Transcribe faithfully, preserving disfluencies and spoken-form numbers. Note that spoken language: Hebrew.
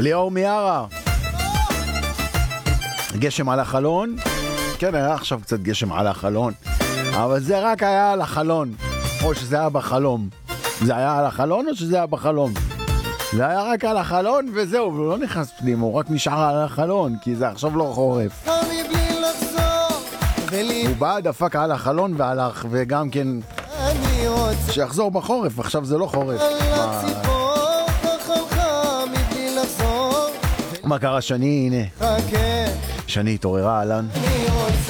ליאור מיארה. גשם על החלון. כן, היה עכשיו קצת גשם על החלון, אבל זה רק היה על החלון, או שזה היה בחלום. זה היה על החלון או שזה היה בחלום? זה היה רק על החלון וזהו, הוא לא נכנס פנים, הוא רק נשאר על החלון, כי זה עכשיו לא חורף. הוא בא, דפק על החלון והלך, וגם כן שיחזור בחורף, עכשיו זה לא חורף. מה קרה שני? הנה שני התעוררה, אהלן.